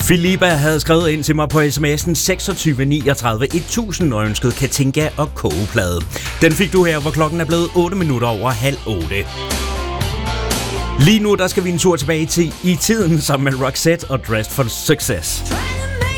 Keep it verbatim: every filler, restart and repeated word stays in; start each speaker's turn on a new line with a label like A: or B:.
A: Filippa havde skrevet ind til mig på sms'en seksogtyve niogtredive tusind og ønsket Katinka og kogeplade. Den fik du her, hvor klokken er blevet otte minutter over halv otte. Lige nu der skal vi en tur tilbage til i tiden sammen med Roxette og Dressed for Success.